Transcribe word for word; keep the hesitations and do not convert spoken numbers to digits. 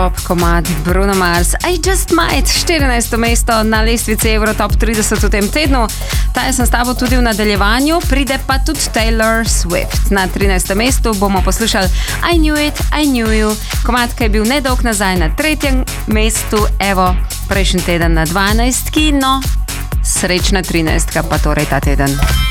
Top komad Bruno Mars, I Just Might, štirinajsto mesto na lestvici Eurotop trideset v tem tednu. Ta je sem s tabo tudi v nadaljevanju, pride pa tudi Taylor Swift. Na trinajstem mestu bomo poslušali I Knew It, I Knew You, komad, ki je bil nedolg nazaj na tretjem mestu, evo, prejšnji teden na dvanajstki, no, srečna trinajstka pa torej ta teden.